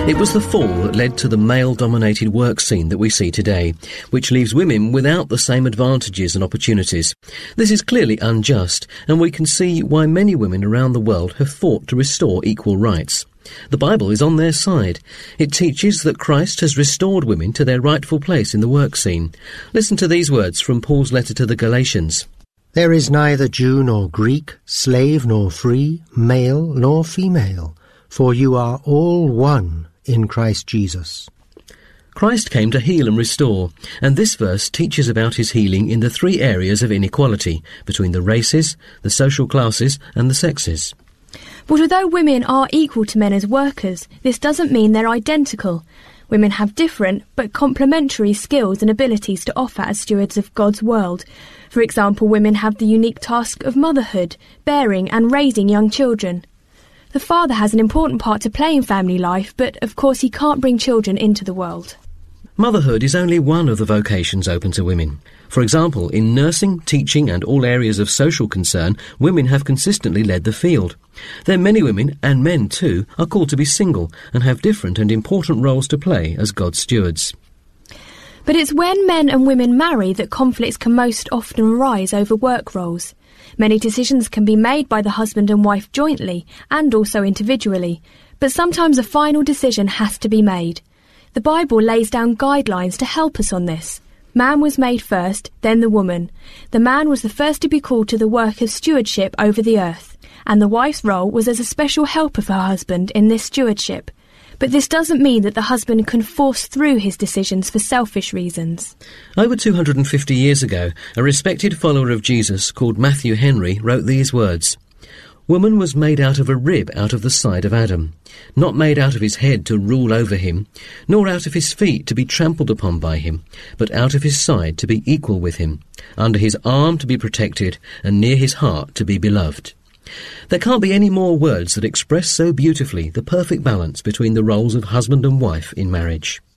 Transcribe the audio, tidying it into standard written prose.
It was the fall that led to the male-dominated work scene that we see today, which leaves women without the same advantages and opportunities. This is clearly unjust, and we can see why many women around the world have fought to restore equal rights. The Bible is on their side. It teaches that Christ has restored women to their rightful place in the work scene. Listen to these words from Paul's letter to the Galatians. There is neither Jew nor Greek, slave nor free, male nor female, for you are all one in Christ Jesus. Christ came to heal and restore, and this verse teaches about his healing in the three areas of inequality between the races, the social classes and the sexes. But although women are equal to men as workers, this doesn't mean they're identical. Women have different but complementary skills and abilities to offer as stewards of God's world. For example, women have the unique task of motherhood, bearing and raising young children. The father has an important part to play in family life, but of course he can't bring children into the world. Motherhood is only one of the vocations open to women. For example, in nursing, teaching and all areas of social concern, women have consistently led the field. Then many women, and men too, are called to be single and have different and important roles to play as God's stewards. But it's when men and women marry that conflicts can most often arise over work roles. Many decisions can be made by the husband and wife jointly and also individually, but sometimes a final decision has to be made. The Bible lays down guidelines to help us on this. Man was made first, then the woman. The man was the first to be called to the work of stewardship over the earth, and the wife's role was as a special helper for her husband in this stewardship. But this doesn't mean that the husband can force through his decisions for selfish reasons. Over 250 years ago, a respected follower of Jesus called Matthew Henry wrote these words: "Woman was made out of a rib out of the side of Adam, not made out of his head to rule over him, nor out of his feet to be trampled upon by him, but out of his side to be equal with him, under his arm to be protected, and near his heart to be beloved." There can't be any more words that express so beautifully the perfect balance between the roles of husband and wife in marriage.